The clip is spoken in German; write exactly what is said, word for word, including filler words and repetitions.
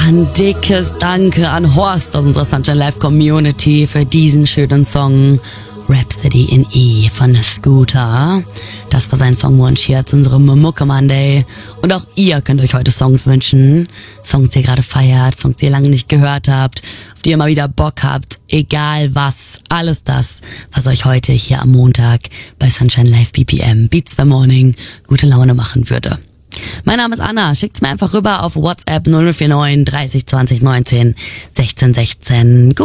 Ein dickes Danke an Horst aus unserer Sunshine Live Community für diesen schönen Song Rhapsody in E von Scooter. Das war sein Songwunsch hier zu unserem Mucke Monday. Und auch ihr könnt euch heute Songs wünschen. Songs, die ihr gerade feiert, Songs, die ihr lange nicht gehört habt, auf die ihr mal wieder Bock habt. Egal was, alles das, was euch heute hier am Montag bei Sunshine Live B P M Beats by Morning gute Laune machen würde. Mein Name ist Anna. Schickt's mir einfach rüber auf WhatsApp null vier neun dreißig zwanzig neunzehn sechzehn sechzehn. Gut.